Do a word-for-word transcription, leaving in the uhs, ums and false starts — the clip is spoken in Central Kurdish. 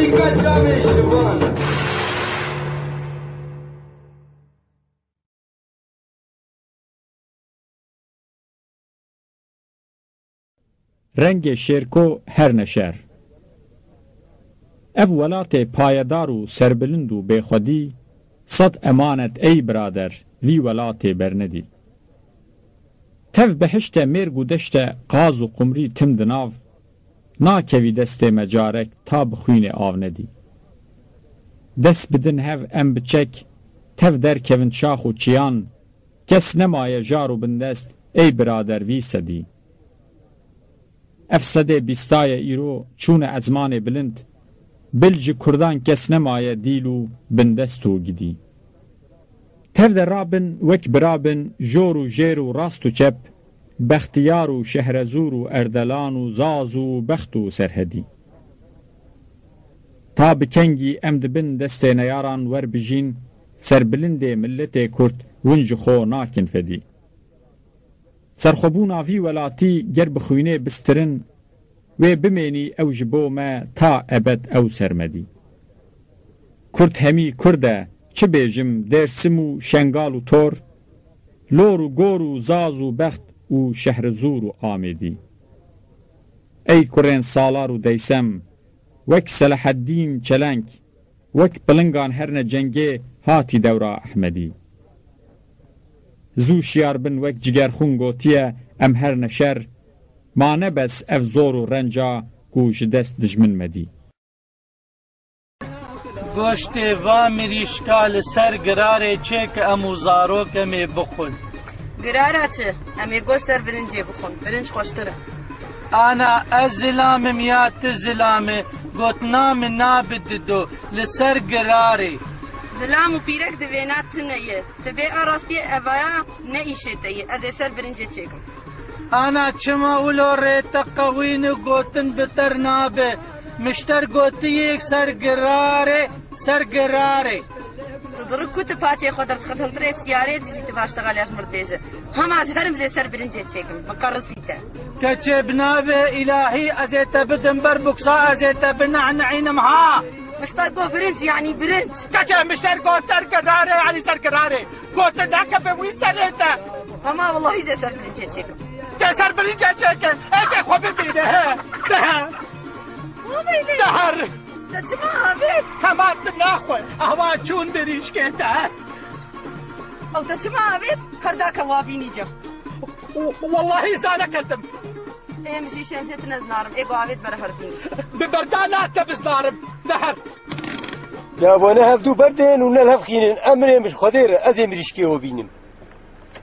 باریکا جام شوان رنگ شیرکو هر نشر اف ولات پایدار و سربلند و بخودی صد امانت ای برادر وی ولات برندی تف بهشت مرگ و دشت قاز و قمری تم دناو ناکوی دست مجارک تا بخوین آو ندی دست بدن هف ام بچک تف در کون شاخ و چیان کس نمای جارو بندست ای برادر وی سدی افسده بیستای ایرو چون ازمان بلند بلج کردان کس نمای دیلو بندستو گدی تف در رابن وک برابن جور و جیر و راست و چپ بختیار و شهرزور و اردلان و زاز و بخت و سرهدی تا بکنگی امد بن دست نیاران ور بجین سربلند ملت کرد ونج خو ناکن فدی سرخبون آفی ولاتی گر بخوینه بسترن و بمینی او جبو ما تا ابد او سرمدی کرد همی کرده چه بیجم درسم و شنگال و تور لور و گور و زاز و بخت و شهرزور و آمدی ای کرین سالار و دیسم وک صلاح الدین چلنگ وک بلنگان هرن جنگه هاتی دورا احمدی زو شیار بن وک جگر خون گوتیه ام هر نشر ما نبس اف زور و رنجا گوش دست دجمن مدی گوشت و مریشکال سر گراره چه که امو زارو کمی بخون گراره چه؟ امی گوش سر برنجی بخون برنج خوشتره انا از زلامم یا تزلامه گوتنام نابد دو لسر گراره زلام و پیرک دوینات تنیه تبه آراستی اوایا نیشه تیه از سر برنجی چکم انا چما اولو ریتا قوین گوتن بتر نابه مشتر گوتی یک سرگراره سرگراره تدرک کت پاچه خودت ختم تره سیاره دیجی تباشتغالیاش مردیجه هم از هرم زی سر برنجی چکم مقرصیته کچه بنابه الهی ازیتا بدن بر بکسا ازیتا بنعنعینم ها مشتر گو برنج يعني برنج كجا مشتر گو سرگراره يعني سرگراره گوت ناكا بوي سريتا اما والله زي سر برنج چكم ده سر برنج چكم ايه خو ببينه ده مو بينه دهر ده جماعة بيت كمان ناخوي اهوا چون بريش كده او ده جماعة بيت هرداك وابيني جو والله زانا كلتم ايه مشي شنجت نزنارم ايه قوابيت برهردنيش ببردانا تبزنارم دهر يا وانا هفدو بردين ونال هفخينين امري مش خدير ازي مريشكي وبينم